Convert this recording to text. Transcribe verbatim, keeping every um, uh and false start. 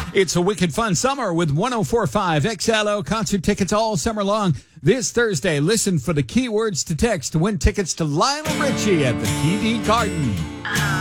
It's a wicked fun summer with one oh four point five X L O concert tickets all summer long. This Thursday, listen for the keywords to text to win tickets to Lionel Richie at the T D Garden.